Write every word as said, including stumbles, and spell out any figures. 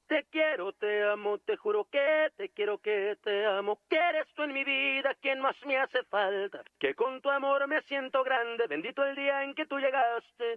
Te quiero, te amo, te juro que te quiero, que te amo, que eres tú en mi vida quien más me hace falta, que con tu amor me siento grande, bendito el día en que tú llegaste,